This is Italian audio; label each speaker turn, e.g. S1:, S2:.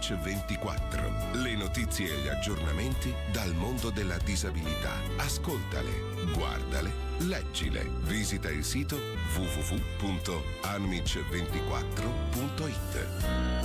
S1: Anmic24. Le notizie e gli aggiornamenti dal mondo della disabilità. Ascoltale, guardale, leggile. Visita il sito www.anmic24.it.